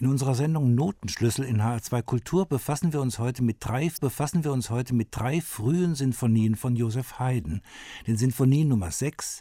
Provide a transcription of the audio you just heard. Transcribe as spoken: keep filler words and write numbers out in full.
In unserer Sendung Notenschlüssel in H R zwei Kultur befassen wir uns heute mit drei befassen wir uns heute mit drei frühen Sinfonien von Joseph Haydn, den Sinfonien Nummer sechs,